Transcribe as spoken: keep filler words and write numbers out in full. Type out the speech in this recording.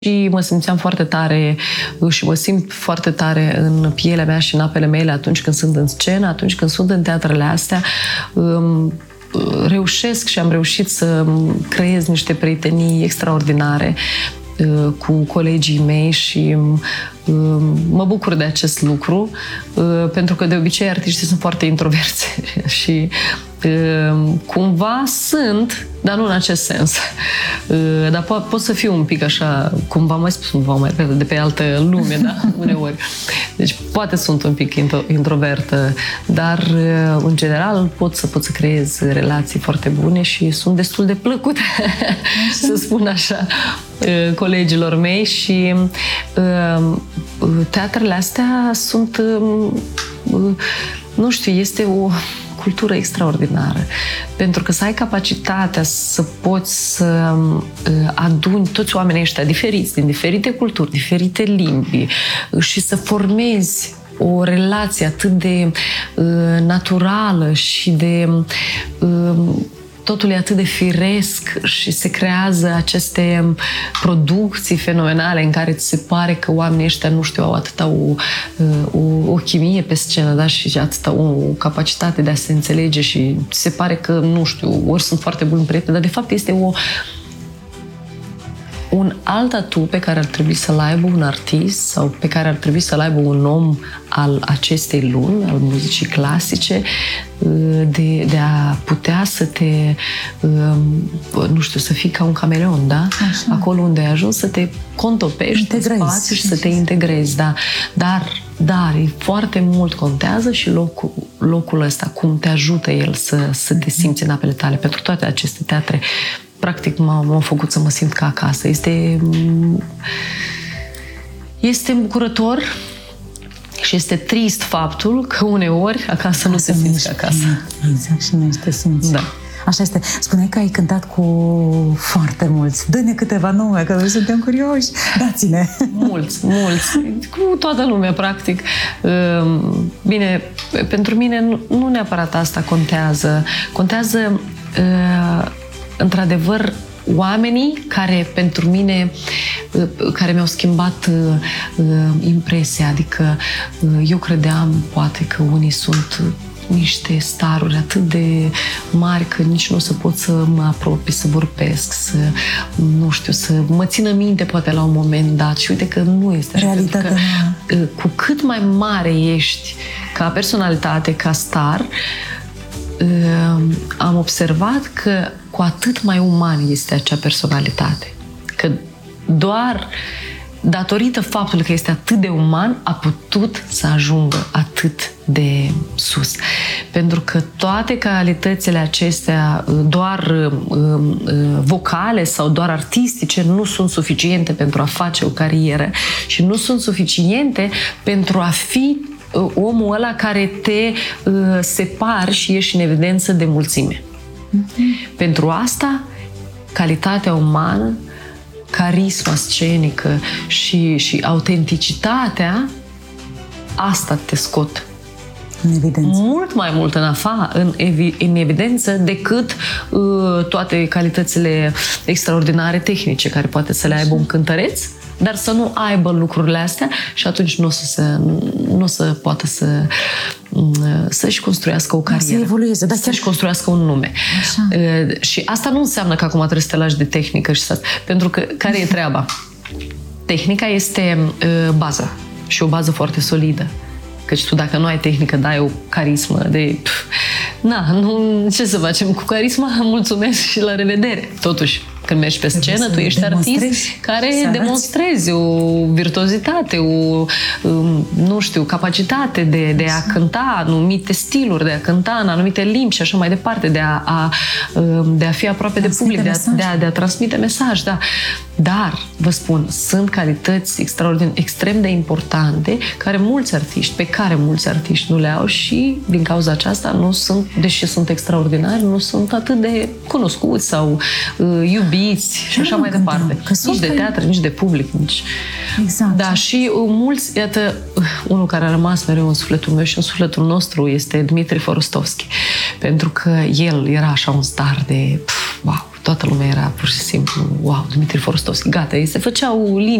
Și mă simțeam foarte tare și mă simt foarte tare în pielea mea și în apele mele atunci când sunt în scenă, atunci când sunt în teatrele astea. Reușesc și am reușit să creez niște prietenii extraordinare cu colegii mei și mă bucur de acest lucru, pentru că de obicei artiștii sunt foarte introverți și cumva sunt, dar nu în acest sens. Dar po- pot să fiu un pic așa, cum v-am mai spus, v-am mai repede, de pe altă lume, da? Uneori. Deci poate sunt un pic introvertă, dar în general pot să pot să creez relații foarte bune și sunt destul de plăcute, să spun așa, colegilor mei și teatrele astea sunt, nu știu, este o cultură extraordinară. Pentru că să ai capacitatea să poți să aduni toți oamenii ăștia diferiți, din diferite culturi, diferite limbi și să formezi o relație atât de uh, naturală și de uh, totul e atât de firesc și se creează aceste producții fenomenale în care ți se pare că oamenii ăștia, nu știu, au atâta o, o, o chimie pe scenă, da? Și atâta o, o capacitate de a se înțelege și se pare că, nu știu, ori sunt foarte buni prieteni, dar de fapt este o un alt atu pe care ar trebui să-l aibă un artist sau pe care ar trebui să-l aibă un om al acestei lumi, al muzicii clasice, de, de a putea să te, nu știu, să fii ca un cameleon, da? Așa. Acolo unde ai ajuns să te contopești în spațiu și să te integrezi, da? Dar, dar foarte mult contează și locul, locul ăsta, cum te ajută el să, să te simți în apele tale. Pentru toate aceste teatre practic m-a făcut să mă simt ca acasă. Este, este îmbucurător și este trist faptul că uneori acasă nu te simți ca acasă. Exact, și nu te simți. Da. Așa este. Spuneai că ai cântat cu foarte mulți. Dă-ne câteva nume, că noi suntem curioși. Dați-ne! Mulți, mulți. Cu toată lumea, practic. Bine, pentru mine nu neapărat asta contează. Contează într-adevăr, oamenii care pentru mine, care mi-au schimbat uh, impresia, adică uh, eu credeam poate că unii sunt niște staruri atât de mari că nici nu o să pot să mă apropii, să vorbesc, să, nu știu, să mă țină minte poate la un moment dat și uite că nu este așa. Realitatea. Pentru că, uh, cu cât mai mare ești ca personalitate, ca star, am observat că cu atât mai uman este acea personalitate. Că doar datorită faptului că este atât de uman a putut să ajungă atât de sus. Pentru că toate calitățile acestea doar vocale sau doar artistice nu sunt suficiente pentru a face o carieră și nu sunt suficiente pentru a fi omul ăla care te uh, separi și ieși în evidență de mulțime. Mm-hmm. Pentru asta, calitatea umană, carisma scenică și, și autenticitatea, asta te scot în evidență. Mult mai mult în afa, în, evi, în evidență decât uh, toate calitățile extraordinare tehnice care poate să le aibă un cântăreț, dar să nu aibă lucrurile astea și atunci nu o să, se, nu o să poată să, să-și construiască o carieră. Să evolueze, dar să-și construiască un nume. Așa. Și asta nu înseamnă că acum trebuie să te lași de tehnică și să... Pentru că care e treaba? Tehnica este bază și o bază foarte solidă. Căci tu dacă nu ai tehnică, dai o carismă de... Pf, na, nu, ce să facem cu carisma? Mulțumesc și la revedere. Totuși, când mergi pe scenă, tu ești artist care demonstrezi o virtuozitate, o, nu știu, capacitate de, de a cânta anumite stiluri, de a cânta în anumite limbi și așa mai departe, de a, a, de a fi aproape de public, de a, de, a, de a transmite mesaj. Da. Dar, vă spun, sunt calități extraordinar, extrem de importante care mulți artiști, pe care mulți artiști nu le au și din cauza aceasta nu sunt, deși sunt extraordinari, nu sunt atât de cunoscuți sau uh, iubiți și așa mai departe. Nici de teatru, nici de public, nici... Exact. Da, și uh, mulți, iată, uh, unul care a rămas mereu în sufletul meu și în sufletul nostru este Dmitri Forostovski. Pentru că el era așa un star de... Pf, wow! toată lumea era pur și simplu, wow, Dmitri Forostovski, gata, ei se făceau linii